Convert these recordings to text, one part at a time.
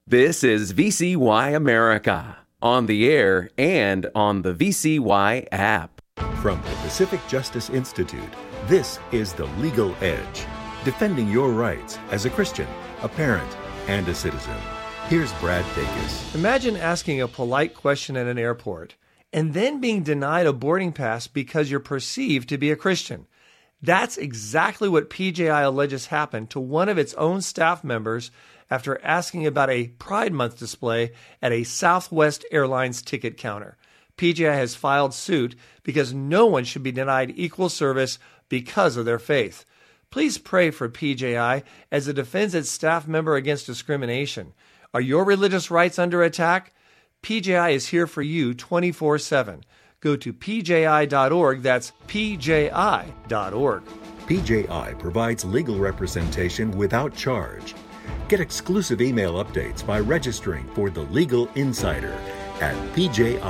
This is VCY America, on the air and on the VCY app. From the Pacific Justice Institute, this is The Legal Edge, defending your rights as a Christian, a parent, and a citizen. Here's Brad Dacus. Imagine asking a polite question at an airport and then being denied a boarding pass because you're perceived to be a Christian. That's exactly what PJI alleges happened to one of its own staff members after asking about a Pride Month display at a Southwest Airlines ticket counter. PJI has filed suit because no one should be denied equal service because of their faith. Please pray for PJI as it defends its staff member against discrimination. Are your religious rights under attack? PJI is here for you 24/7. Go to pji.org, that's pji.org. PJI provides legal representation without charge. Get exclusive email updates by registering for The Legal Insider at pji.org.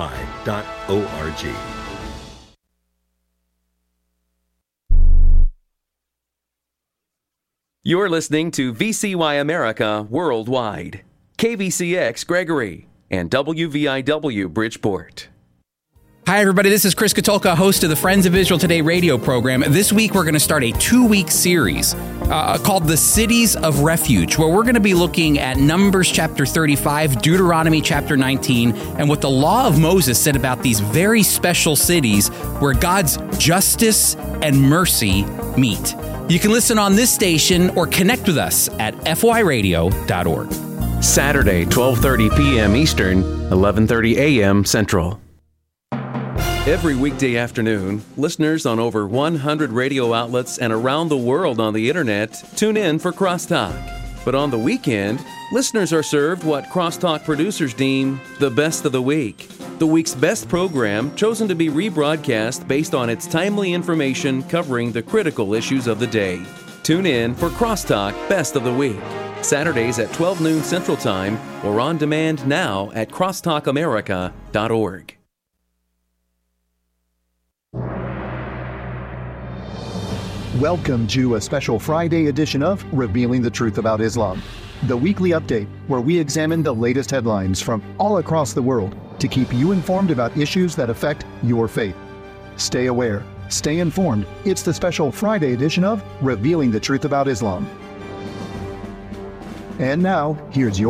You're listening to VCY America Worldwide, KVCX Gregory, and WVIW Bridgeport. Hi, everybody. This is Chris Katulka, host of the Friends of Israel Today radio program. This week, we're going to start a 2-week series called The Cities of Refuge, where we're going to be looking at Numbers chapter 35, Deuteronomy chapter 19, and what the law of Moses said about these very special cities where God's justice and mercy meet. You can listen on this station or connect with us at fyradio.org. Saturday, 12:30 p.m. Eastern, 11:30 a.m. Central. Every weekday afternoon, listeners on over 100 radio outlets and around the world on the internet tune in for Crosstalk. But on the weekend, listeners are served what Crosstalk producers deem the best of the week. The week's best program chosen to be rebroadcast based on its timely information covering the critical issues of the day. Tune in for Crosstalk Best of the Week, Saturdays at 12 noon Central Time or on demand now at crosstalkamerica.org. Welcome to a special Friday edition of Revealing the Truth About Islam, the weekly update where we examine the latest headlines from all across the world to keep you informed about issues that affect your faith. Stay aware, stay informed. It's the special Friday edition of Revealing the Truth About Islam. And now, here's your